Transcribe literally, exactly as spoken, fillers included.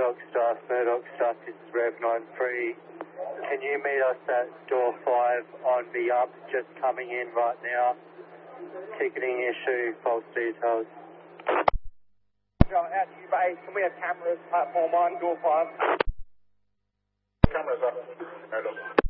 Murdoch Staff, Murdoch Staff, this is Rev nine three. Can you meet us at door five on the up, just coming in right now? Ticketing issue, false details. Out to you, Bay. Can we have cameras, platform one, door five? Cameras up.